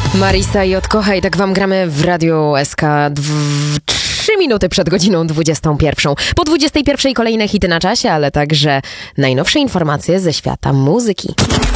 Marisa i Odkochaj, tak wam gramy w Radiu SK 3 minuty przed godziną 21. Po 21 kolejne hity na czasie, ale także najnowsze informacje ze świata muzyki.